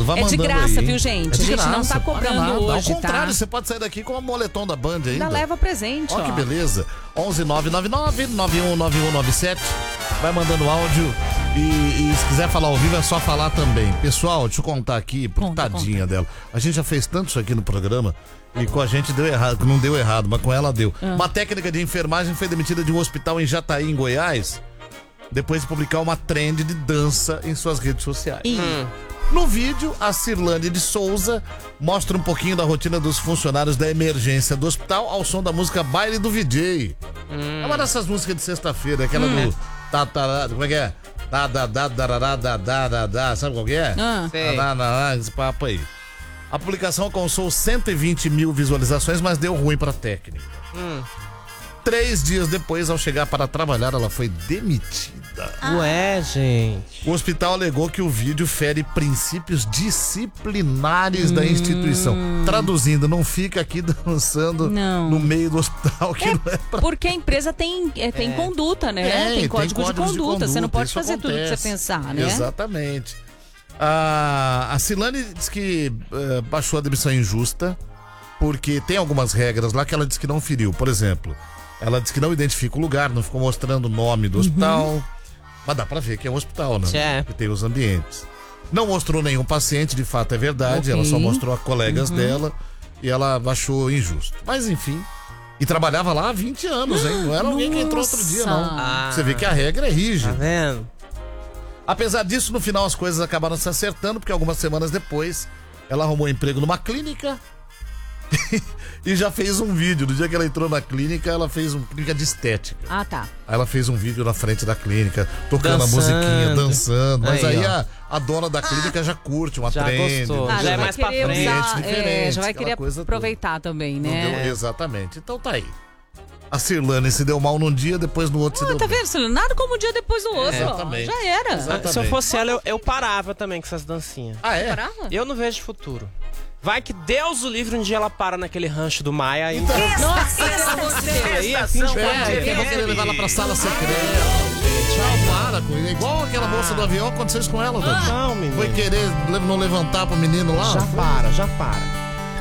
mandando, vá É de mandando graça, aí. viu, gente? É de A gente não graça, tá paga cobrando nada. hoje, Ao contrário, tá? você pode sair daqui com o moletom da Band ainda. Ainda leva presente, Ó, ó. que beleza. 11999-919197. Vai mandando áudio e se quiser falar ao vivo é só falar também. Pessoal, deixa eu contar aqui, tadinha dela. A gente já fez tanto isso aqui no programa e com a gente deu errado, não deu errado, mas com ela deu. Uma técnica de enfermagem foi demitida de um hospital em Jataí, em Goiás, depois de publicar uma trend de dança em suas redes sociais. No vídeo, a Cirlane de Souza mostra um pouquinho da rotina dos funcionários da emergência do hospital ao som da música Baile do VJ. É uma dessas músicas de sexta-feira, aquela do... como é que é? Sabe qual que é? Esse papo aí. A publicação alcançou 120 mil visualizações, mas deu ruim pra técnica. 3 dias depois, ao chegar para trabalhar, ela foi demitida. Ué, gente. O hospital alegou que o vídeo fere princípios disciplinares da instituição. Traduzindo, não fica aqui dançando no meio do hospital, que não é pra... Porque a empresa tem conduta, né? Tem código de conduta. Você não pode fazer tudo que você pensar, né? Exatamente. A Cirlane diz que baixou a demissão injusta, porque tem algumas regras lá que ela diz que não feriu. Por exemplo, ela diz que não identifica o lugar, não ficou mostrando o nome do hospital. Mas dá pra ver que é um hospital, né? Que tem os ambientes. Não mostrou nenhum paciente, de fato é verdade. Ela só mostrou a colegas dela e ela achou injusto. Mas enfim. E trabalhava lá há 20 anos, hein? Não era alguém que entrou outro dia, não. Você vê que a regra é rígida. Tá vendo? Apesar disso, no final as coisas acabaram se acertando, porque algumas semanas depois ela arrumou emprego numa clínica e já fez um vídeo. No dia que ela entrou na clínica, ela fez uma clínica de estética. Ah, tá. Aí ela fez um vídeo na frente da clínica, tocando a musiquinha, dançando. Mas aí a dona da clínica já curte uma já trend. Gostou. Já é mais pra frente. Diferente, já vai querer aproveitar também, né? Exatamente. Então tá aí. A Cirlane se deu mal num dia, depois no outro se deu tá bem. vendo, Cirlane? Nada como um dia depois do outro. Exatamente. Já era. Exatamente. Se eu fosse ela, eu parava também com essas dancinhas. Ah, é? Parava? Eu não vejo futuro. Vai que Deus o livre, um dia ela para naquele rancho do Maia e... Nossa, aí a fim de eu vou querer levar ela pra sala secreta. Tchau, para com isso. Igual aquela moça do avião, aconteceu isso com ela, Dani. Não, menino. Foi querer não levantar pro menino lá? Já para.